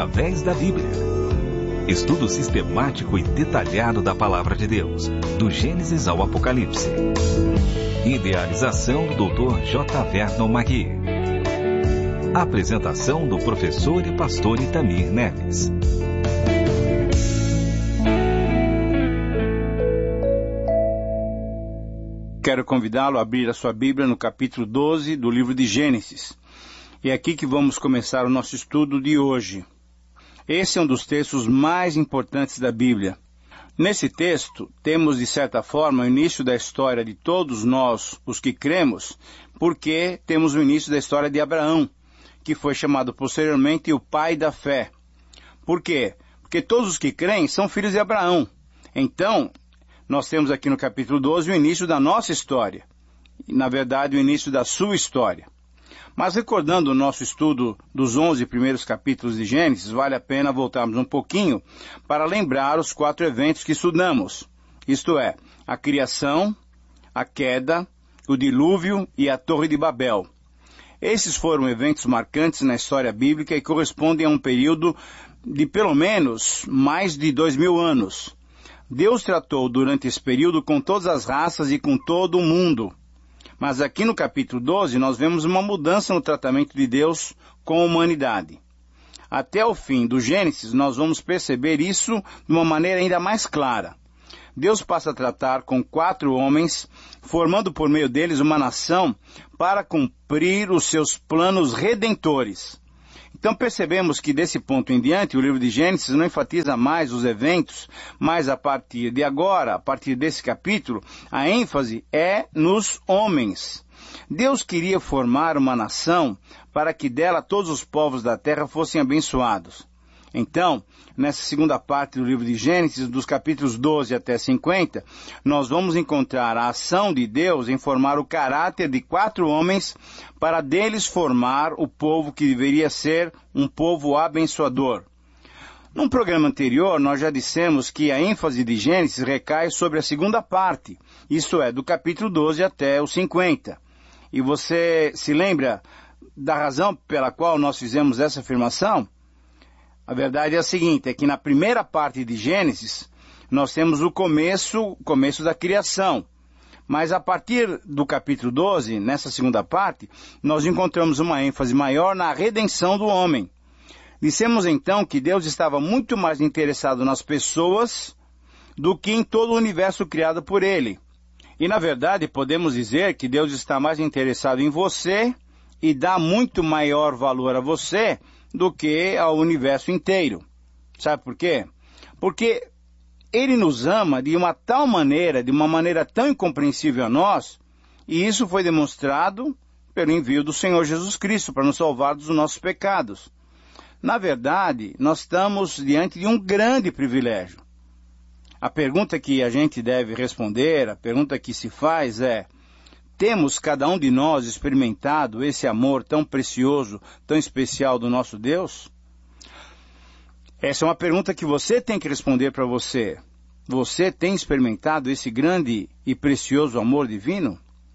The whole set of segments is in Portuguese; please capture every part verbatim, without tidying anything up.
através da Bíblia. Estudo sistemático e detalhado da Palavra de Deus, do Gênesis ao Apocalipse. Idealização do doutor J. Vernon Magui. Apresentação do professor e pastor Itamir Neves. Quero convidá-lo a abrir a sua Bíblia no capítulo doze do livro de Gênesis. E é aqui que vamos começar o nosso estudo de hoje. Esse é um dos textos mais importantes da Bíblia. Nesse texto, temos de certa forma o início da história de todos nós, os que cremos, porque temos o início da história de Abraão, que foi chamado posteriormente o pai da fé. Por quê? Porque todos os que creem são filhos de Abraão. Então, nós temos aqui no capítulo doze o início da nossa história. E, na verdade, o início da sua história. Mas recordando o nosso estudo dos onze primeiros capítulos de Gênesis, vale a pena voltarmos um pouquinho para lembrar os quatro eventos que estudamos. Isto é, a criação, a queda, o dilúvio e a Torre de Babel. Esses foram eventos marcantes na história bíblica e correspondem a um período de pelo menos mais de dois mil anos. Deus tratou durante esse período com todas as raças e com todo o mundo. Mas aqui no capítulo doze nós vemos uma mudança no tratamento de Deus com a humanidade. Até o fim do Gênesis nós vamos perceber isso de uma maneira ainda mais clara. Deus passa a tratar com quatro homens, formando por meio deles uma nação para cumprir os seus planos redentores. Então percebemos que desse ponto em diante o livro de Gênesis não enfatiza mais os eventos, mas a partir de agora, a partir desse capítulo, a ênfase é nos homens. Deus queria formar uma nação para que dela todos os povos da terra fossem abençoados. Então, nessa segunda parte do livro de Gênesis, dos capítulos doze até cinquenta, nós vamos encontrar a ação de Deus em formar o caráter de quatro homens para deles formar o povo que deveria ser um povo abençoador. Num programa anterior, nós já dissemos que a ênfase de Gênesis recai sobre a segunda parte, isto é, do capítulo doze até o cinquenta. E você se lembra da razão pela qual nós fizemos essa afirmação? A verdade é a seguinte, é que na primeira parte de Gênesis, nós temos o começo, o começo da criação. Mas a partir do capítulo doze, nessa segunda parte, nós encontramos uma ênfase maior na redenção do homem. Dissemos então que Deus estava muito mais interessado nas pessoas do que em todo o universo criado por Ele. E na verdade podemos dizer que Deus está mais interessado em você e dá muito maior valor a você do que ao universo inteiro. Sabe por quê? Porque Ele nos ama de uma tal maneira, de uma maneira tão incompreensível a nós, e isso foi demonstrado pelo envio do Senhor Jesus Cristo para nos salvar dos nossos pecados. Na verdade, nós estamos diante de um grande privilégio. A pergunta que a gente deve responder, a pergunta que se faz é: temos cada um de nós experimentado esse amor tão precioso, tão especial do nosso Deus? Essa é uma pergunta que você tem que responder para você. Você tem experimentado esse grande e precioso amor divino?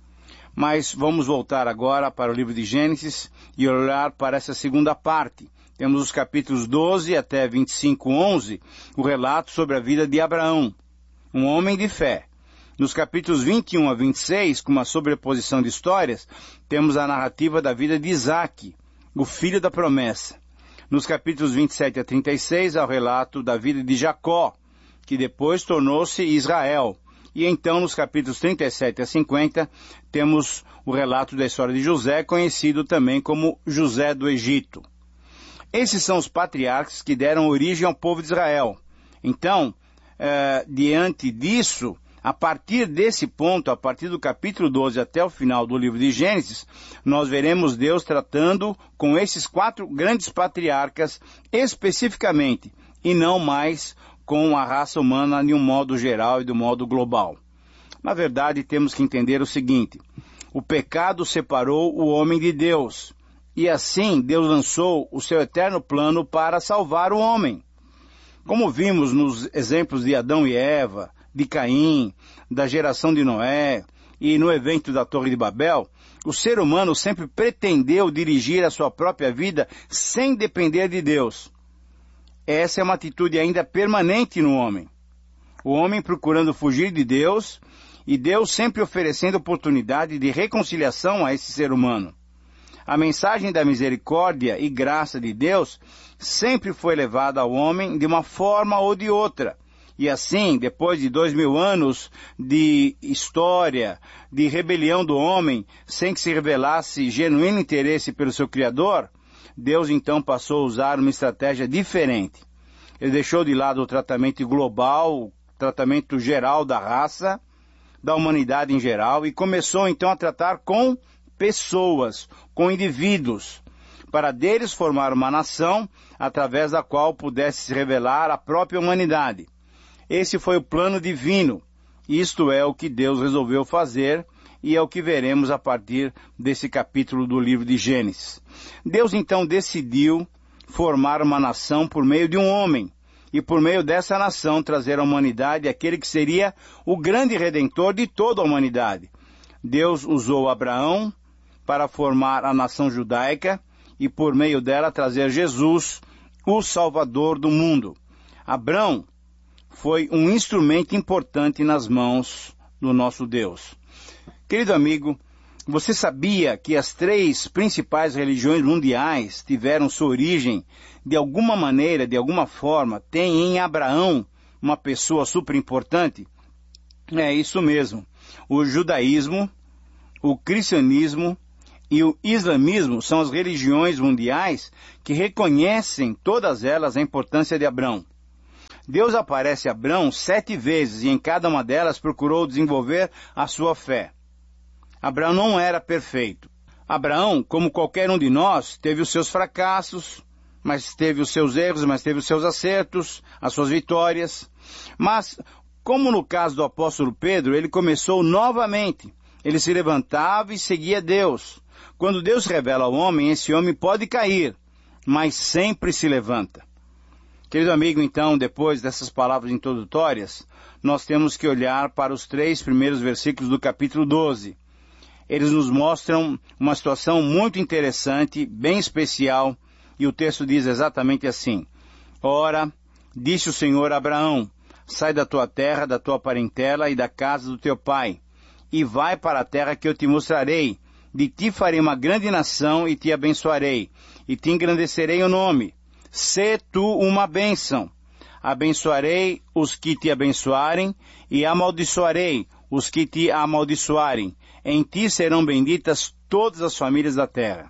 Mas vamos voltar agora para o livro de Gênesis e olhar para essa segunda parte. Temos os capítulos doze até vinte e cinco, onze, o relato sobre a vida de Abraão, um homem de fé. Nos capítulos vinte e um a vinte e seis, com uma sobreposição de histórias, temos a narrativa da vida de Isaque, o filho da promessa. Nos capítulos vinte e sete a trinta e seis, há o relato da vida de Jacó, que depois tornou-se Israel. E então, nos capítulos trinta e sete a cinquenta, temos o relato da história de José, conhecido também como José do Egito. Esses são os patriarcas que deram origem ao povo de Israel. Então, eh, diante disso, a partir desse ponto, a partir do capítulo doze até o final do livro de Gênesis, nós veremos Deus tratando com esses quatro grandes patriarcas especificamente, e não mais com a raça humana de um modo geral e de um modo global. Na verdade, temos que entender o seguinte: o pecado separou o homem de Deus, e assim Deus lançou o seu eterno plano para salvar o homem. Como vimos nos exemplos de Adão e Eva, de Caim, da geração de Noé e no evento da Torre de Babel, o ser humano sempre pretendeu dirigir a sua própria vida sem depender de Deus. essa é uma atitude ainda permanente no homem. O homem procurando fugir de Deus, e Deus sempre oferecendo oportunidade de reconciliação a esse ser humano. A mensagem da misericórdia e graça de Deus sempre foi levada ao homem de uma forma ou de outra. E assim, depois de dois mil anos de história, de rebelião do homem, sem que se revelasse genuíno interesse pelo seu Criador, Deus então passou a usar uma estratégia diferente. Ele deixou de lado o tratamento global, o tratamento geral da raça, da humanidade em geral, e começou então a tratar com pessoas, com indivíduos, para deles formar uma nação através da qual pudesse se revelar a própria humanidade. Esse foi o plano divino. Isto é o que Deus resolveu fazer e é o que veremos a partir desse capítulo do livro de Gênesis. Deus então decidiu formar uma nação por meio de um homem e por meio dessa nação trazer à humanidade aquele que seria o grande redentor de toda a humanidade. Deus usou Abraão para formar a nação judaica e por meio dela trazer Jesus, o Salvador do mundo. Abraão foi um instrumento importante nas mãos do nosso Deus. Querido amigo, você sabia que as três principais religiões mundiais tiveram sua origem, de alguma maneira, de alguma forma, tem em Abraão uma pessoa super importante? É isso mesmo. O judaísmo, o cristianismo e o islamismo são as religiões mundiais que reconhecem todas elas a importância de Abraão. Deus aparece a Abraão sete vezes e em cada uma delas procurou desenvolver a sua fé. Abraão não era perfeito. Abraão, como qualquer um de nós, teve os seus fracassos, mas teve os seus erros, mas teve os seus acertos, as suas vitórias. Mas, como no caso do apóstolo Pedro, ele começou novamente. Ele se levantava e seguia Deus. Quando Deus revela ao homem, esse homem pode cair, mas sempre se levanta. Querido amigo, então, depois dessas palavras introdutórias, nós temos que olhar para os três primeiros versículos do capítulo doze. Eles nos mostram uma situação muito interessante, bem especial, e o texto diz exatamente assim: Ora, disse o Senhor a Abraão, sai da tua terra, da tua parentela e da casa do teu pai, e vai para a terra que eu te mostrarei. De ti farei uma grande nação e te abençoarei, e te engrandecerei o nome. Sê tu uma bênção. Abençoarei os que te abençoarem, e amaldiçoarei os que te amaldiçoarem. Em ti serão benditas todas as famílias da terra.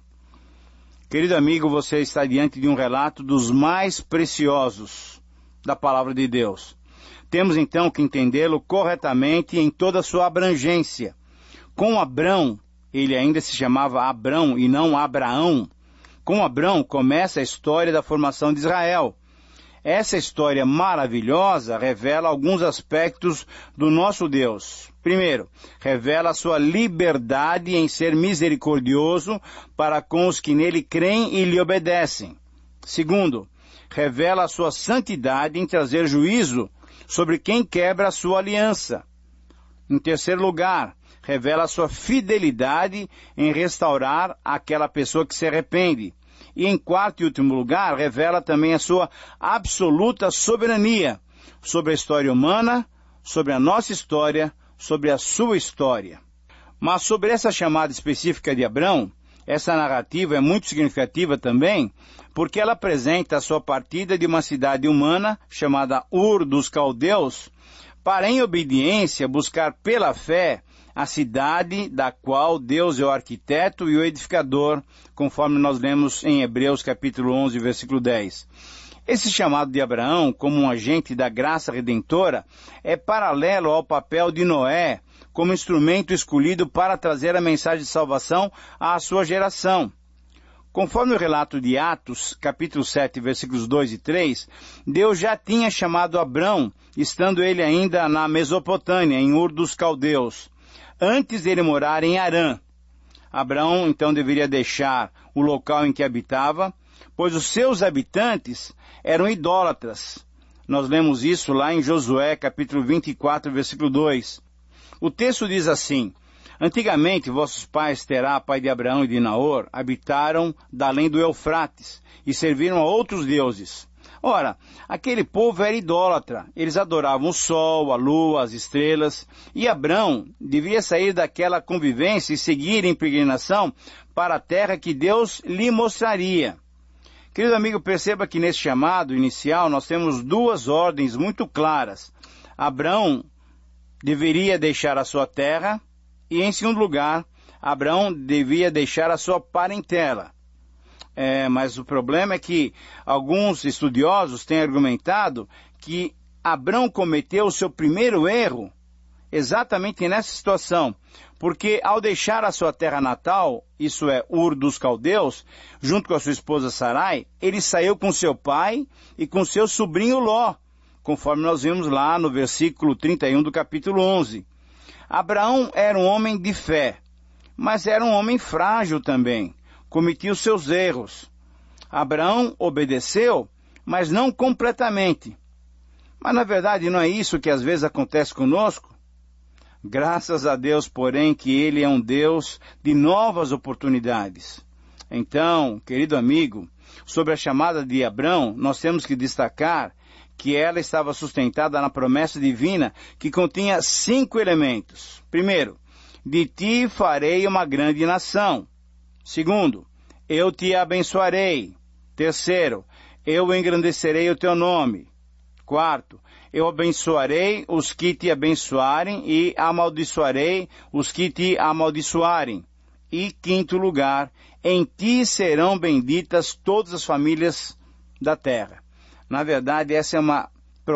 Querido amigo, você está diante de um relato dos mais preciosos da palavra de Deus. Temos então que entendê-lo corretamente em toda a sua abrangência. Com Abrão, ele ainda se chamava Abrão e não Abraão. Com Abrão começa a história da formação de Israel. Essa história maravilhosa revela alguns aspectos do nosso Deus. Primeiro, revela a sua liberdade em ser misericordioso para com os que nele creem e lhe obedecem. Segundo, revela a sua santidade em trazer juízo sobre quem quebra a sua aliança. Em terceiro lugar, revela a sua fidelidade em restaurar aquela pessoa que se arrepende. E em quarto e último lugar, revela também a sua absoluta soberania sobre a história humana, sobre a nossa história, sobre a sua história. Mas sobre essa chamada específica de Abrão, essa narrativa é muito significativa também, porque ela apresenta a sua partida de uma cidade humana, chamada Ur dos Caldeus, para em obediência buscar pela fé a cidade da qual Deus é o arquiteto e o edificador, conforme nós lemos em Hebreus capítulo onze, versículo dez. Esse chamado de Abraão como um agente da graça redentora é paralelo ao papel de Noé como instrumento escolhido para trazer a mensagem de salvação à sua geração. Conforme o relato de Atos, capítulo sete, versículos dois e três, Deus já tinha chamado Abrão, estando ele ainda na Mesopotâmia, em Ur dos Caldeus, antes dele morar em Harã. Abraão então deveria deixar o local em que habitava, pois os seus habitantes eram idólatras. Nós lemos isso lá em Josué, capítulo vinte e quatro, versículo dois. O texto diz assim: Antigamente vossos pais, Terá, pai de Abraão e de Naor, habitaram da além do Eufrates, e serviram a outros deuses. Ora, aquele povo era idólatra, eles adoravam o sol, a lua, as estrelas, e Abrão devia sair daquela convivência e seguir em peregrinação para a terra que Deus lhe mostraria. Querido amigo, perceba que nesse chamado inicial nós temos duas ordens muito claras. Abrão deveria deixar a sua terra e, em segundo lugar, Abrão devia deixar a sua parentela. É, mas o problema é que alguns estudiosos têm argumentado que Abrão cometeu o seu primeiro erro exatamente nessa situação, porque ao deixar a sua terra natal, isso é, Ur dos Caldeus, junto com a sua esposa Sarai, ele saiu com seu pai e com seu sobrinho Ló, conforme nós vimos lá no versículo trinta e um do capítulo onze. Abraão era um homem de fé, mas era um homem frágil também, cometia os seus erros. Abraão obedeceu, mas não completamente. Mas na verdade não é isso que às vezes acontece conosco? Graças a Deus, porém, que Ele é um Deus de novas oportunidades. Então, querido amigo, sobre a chamada de Abrão, nós temos que destacar que ela estava sustentada na promessa divina que continha cinco elementos. Primeiro, de ti farei uma grande nação. Segundo, eu te abençoarei. Terceiro, eu engrandecerei o teu nome. Quarto, eu abençoarei os que te abençoarem e amaldiçoarei os que te amaldiçoarem. E quinto lugar, em ti serão benditas todas as famílias da terra. Na verdade, essa é uma